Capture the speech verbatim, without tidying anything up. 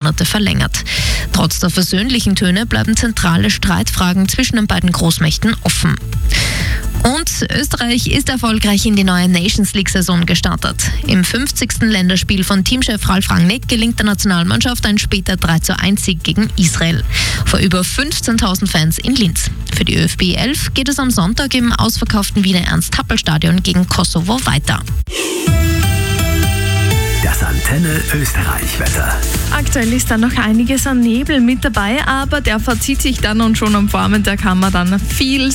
Monate verlängert. Trotz der versöhnlichen Töne bleiben zentrale Streitfragen zwischen den beiden Großmächten offen. Und Österreich ist erfolgreich in die neue Nations League-Saison gestartet. Im fünfzigsten Länderspiel von Teamchef Ralf Rangnick gelingt der Nationalmannschaft ein später drei zu eins Sieg gegen Israel. Vor über fünfzehntausend Fans in Linz. Für die ÖFB elf geht es am Sonntag im ausverkauften Wiener Ernst-Happel-Stadion gegen Kosovo weiter. Das Antenne Österreich-Wetter. Aktuell ist da noch einiges an Nebel mit dabei, aber der verzieht sich dann und schon am Vormittag haben wir dann viel